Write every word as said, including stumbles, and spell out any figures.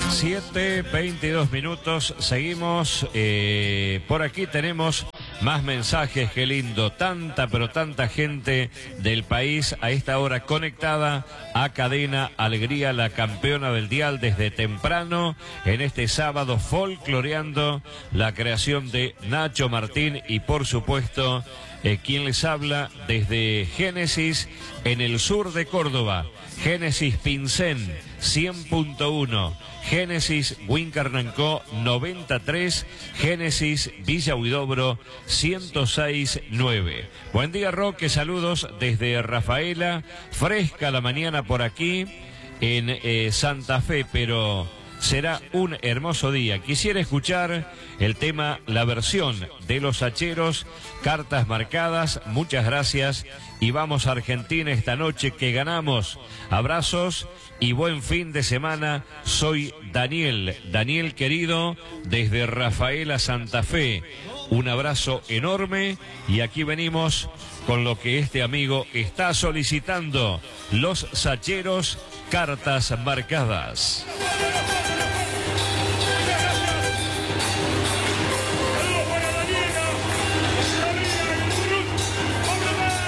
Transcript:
siete, veintidós minutos, seguimos, eh, por aquí tenemos más mensajes, qué lindo, tanta pero tanta gente del país a esta hora conectada a Cadena Alegría, la campeona del dial desde temprano, en este sábado folcloreando la creación de Nacho Martín y por supuesto, eh, quien les habla desde Génesis en el sur de Córdoba, Génesis Pincén cien punto uno, Génesis Huincarnancó noventa y tres, Génesis Villa Huidobro ciento seis punto nueve. Buen día, Roque, saludos desde Rafaela, fresca la mañana por aquí en eh, Santa Fe, pero será un hermoso día. Quisiera escuchar el tema, la versión de Los Hacheros, Cartas Marcadas. Muchas gracias y vamos a Argentina esta noche que ganamos. Abrazos y buen fin de semana. Soy Daniel, Daniel querido, desde Rafaela, Santa Fe. Un abrazo enorme y aquí venimos con lo que este amigo está solicitando. Los Hacheros, Cartas Marcadas.